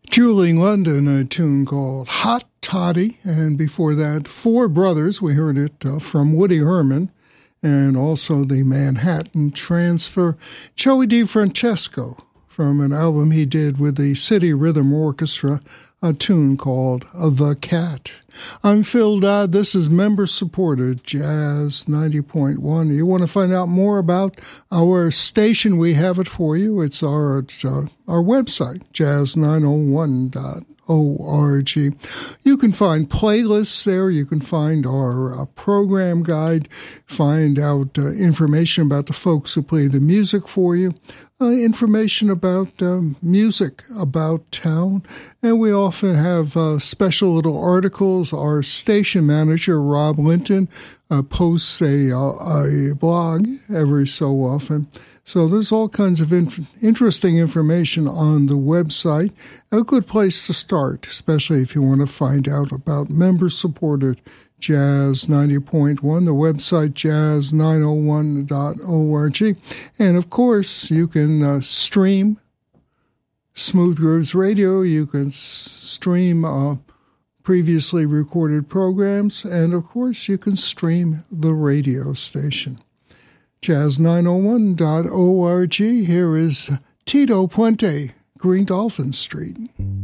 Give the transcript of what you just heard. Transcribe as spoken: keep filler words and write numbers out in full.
Julie London, a tune called Hot Toddy, and before that, Four Brothers. We heard it uh, from Woody Herman, and also the Manhattan Transfer. Joey DeFrancesco from an album he did with the City Rhythm Orchestra, a tune called The Cat. I'm Phil Dodd. This is member-supported Jazz ninety point one. You want to find out more about our station, we have it for you. It's our, it's our, our website, jazz nine oh one dot org. You can find playlists there. You can find our uh, program guide, find out uh, information about the folks who play the music for you, uh, information about uh, music about town, and we often have uh, special little articles. Our station manager, Rob Linton, uh, posts a, uh, a blog every so often. So there's all kinds of in- interesting information on the website. A good place to start, especially if you want to find out about member-supported Jazz ninety point one, the website jazz nine oh one dot org. And, of course, you can uh, stream Smooth Grooves Radio. You can s- stream uh, previously recorded programs. And, of course, you can stream the radio station. jazz nine oh one dot org. Here is Tito Puente, Green Dolphin Street.